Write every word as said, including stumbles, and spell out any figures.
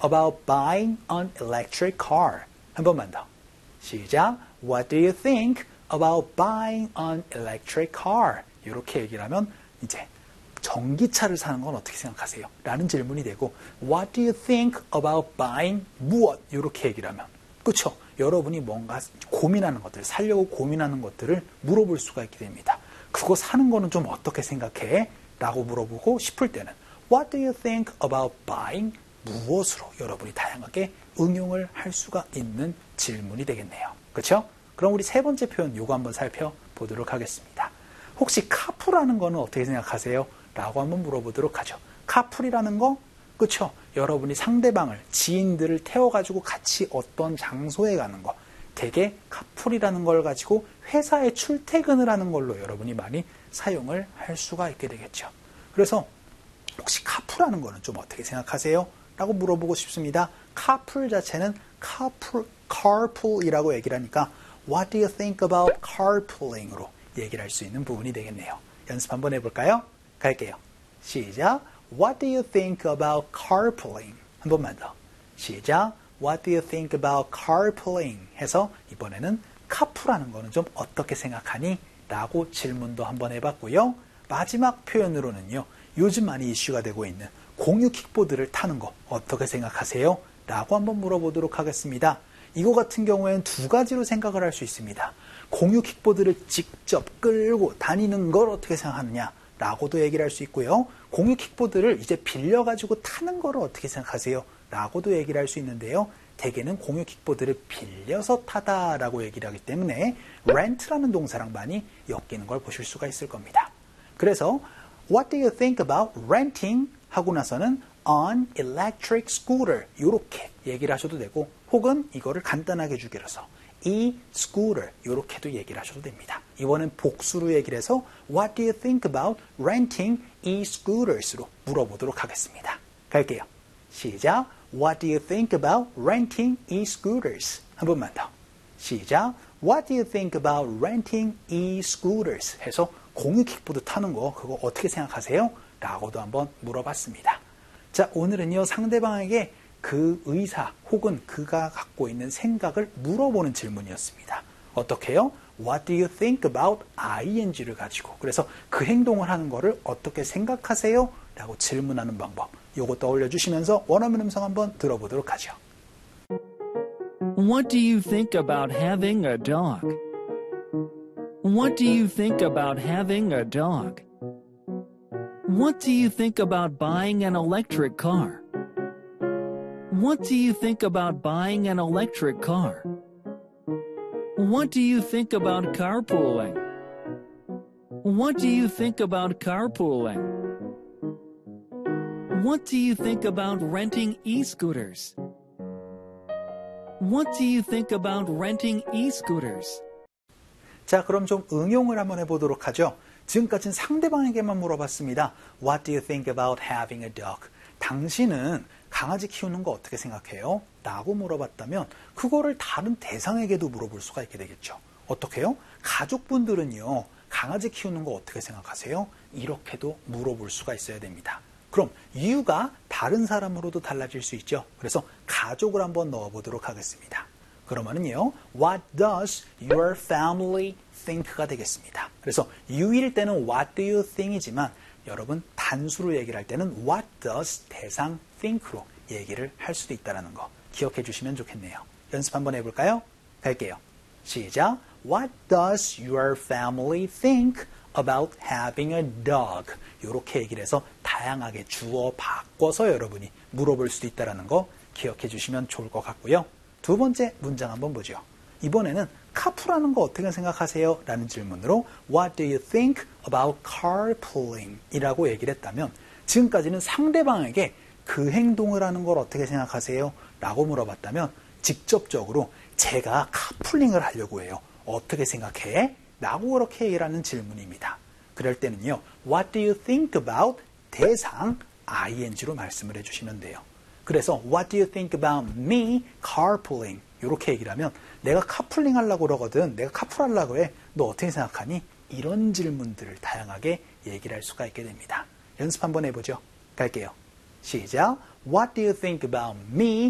about buying an electric car? 한 번만 더. 시작. What do you think about buying an electric car? 이렇게 얘기를 하면 이제 전기차를 사는 건 어떻게 생각하세요? 라는 질문이 되고 What do you think about buying 무엇? 이렇게 얘기를 하면 그렇죠? 여러분이 뭔가 고민하는 것들, 살려고 고민하는 것들을 물어볼 수가 있게 됩니다. 그거 사는 거는 좀 어떻게 생각해? 라고 물어보고 싶을 때는 What do you think about buying 무엇으로 여러분이 다양하게 응용을 할 수가 있는 질문이 되겠네요. 그렇죠? 그럼 우리 세 번째 표현 요거 한번 살펴보도록 하겠습니다. 혹시 카풀하는 거는 어떻게 생각하세요? 라고 한번 물어보도록 하죠. 카풀이라는 거, 그렇죠? 여러분이 상대방을, 지인들을 태워가지고 같이 어떤 장소에 가는 거, 되게 카풀이라는 걸 가지고 회사에 출퇴근을 하는 걸로 여러분이 많이 사용을 할 수가 있게 되겠죠. 그래서 혹시 카풀하는 거는 좀 어떻게 생각하세요? 라고 물어보고 싶습니다. 카풀 자체는 carpool, carpool이라고 얘기를 하니까 What do you think about carpooling으로 얘기를 할 수 있는 부분이 되겠네요. 연습 한번 해볼까요? 갈게요. 시작. What do you think about carpooling? 한 번만 더. 시작. What do you think about carpooling? 해서 이번에는 카풀하는 거는 좀 어떻게 생각하니? 라고 질문도 한번 해봤고요. 마지막 표현으로는요. 요즘 많이 이슈가 되고 있는 공유 킥보드를 타는 거 어떻게 생각하세요? 라고 한번 물어보도록 하겠습니다. 이거 같은 경우에는 두 가지로 생각을 할 수 있습니다. 공유 킥보드를 직접 끌고 다니는 걸 어떻게 생각하느냐? 라고도 얘기를 할 수 있고요. 공유 킥보드를 이제 빌려가지고 타는 거를 어떻게 생각하세요? 라고도 얘기를 할 수 있는데요. 대개는 공유 킥보드를 빌려서 타다라고 얘기를 하기 때문에 rent라는 동사랑 많이 엮이는 걸 보실 수가 있을 겁니다. 그래서 What do you think about renting? 하고 나서는 an electric scooter 이렇게 얘기를 하셔도 되고 혹은 이거를 간단하게 주기로서 e-scooter 이렇게도 얘기를 하셔도 됩니다. 이번엔 복수로 얘기를 해서 What do you think about renting e-scooters로 물어보도록 하겠습니다. 갈게요. 시작. What do you think about renting e-scooters? 한 번만 더. 시작. What do you think about renting e-scooters? 해서 공유 킥보드 타는 거 그거 어떻게 생각하세요? 라고도 한번 물어봤습니다. 자, 오늘은요 상대방에게 그 의사 혹은 그가 갖고 있는 생각을 물어보는 질문이었습니다. 어떻게요? What do you think about ing를 가지고 그래서 그 행동을 하는 거를 어떻게 생각하세요? 라고 질문하는 방법 요거 떠올려 주시면서 원어민 음성 한번 들어보도록 하죠. What do you think about having a dog? What do you think about having a dog? What do you think about buying an electric car? What do you think about buying an electric car? What do you think about carpooling? What do you think about carpooling? What do you think about renting e-scooters? What do you think about renting e-scooters? 자, 그럼 좀 응용을 한번 해보도록 하죠. 지금까지는 상대방에게만 물어봤습니다. What do you think about having a dog? 당신은 강아지 키우는 거 어떻게 생각해요? 라고 물어봤다면 그거를 다른 대상에게도 물어볼 수가 있게 되겠죠. 어떻게요? 가족분들은요. 강아지 키우는 거 어떻게 생각하세요? 이렇게도 물어볼 수가 있어야 됩니다. 그럼 이유가 다른 사람으로도 달라질 수 있죠. 그래서 가족을 한번 넣어보도록 하겠습니다. 그러면은요. What does your family think가 되겠습니다. 그래서 you일 때는 what do you think이지만 여러분 단수로 얘기를 할 때는 what does 대상 think로 얘기를 할 수도 있다는 거 기억해 주시면 좋겠네요. 연습 한번 해볼까요? 갈게요. 시작. What does your family think about having a dog? 이렇게 얘기를 해서 다양하게 주어 바꿔서 여러분이 물어볼 수도 있다는 거 기억해 주시면 좋을 것 같고요. 두 번째 문장 한번 보죠. 이번에는 카풀하는 거 어떻게 생각하세요? 라는 질문으로 What do you think about carpooling? 이라고 얘기를 했다면 지금까지는 상대방에게 그 행동을 하는 걸 어떻게 생각하세요? 라고 물어봤다면 직접적으로 제가 카풀링을 하려고 해요. 어떻게 생각해? 라고 그렇게 얘기를 하는 질문입니다. 그럴 때는요. What do you think about 대상 ing로 말씀을 해주시면 돼요. 그래서 What do you think about me carpooling? 이렇게 얘기를 하면 내가 카풀링 하려고 그러거든. 내가 카풀 하려고 해. 너 어떻게 생각하니? 이런 질문들을 다양하게 얘기를 할 수가 있게 됩니다. 연습 한번 해보죠. 갈게요. 시작. What do you think about me